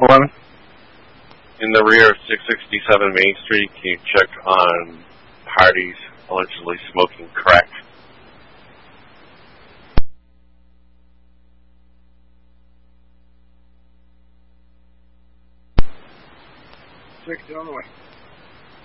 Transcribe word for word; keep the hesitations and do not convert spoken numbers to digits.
one? In the rear of six sixty-seven Main Street, can you check on parties allegedly smoking crack? sixty on the way.